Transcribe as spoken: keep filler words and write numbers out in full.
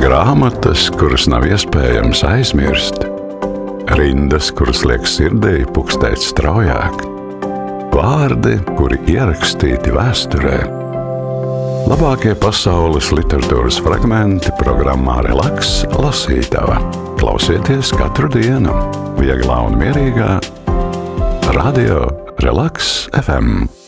Grāmatas, kuras nav iespējams aizmirst, rindas, kuras liek sirdī pukstēt straujāk, vārdi, kuri ierakstīti vēsturē. Labākie pasaules literatūras fragmenti programmā Relaks lasītava. Klausieties katru dienu, vieglā un mierīgā Radio Relaks F M.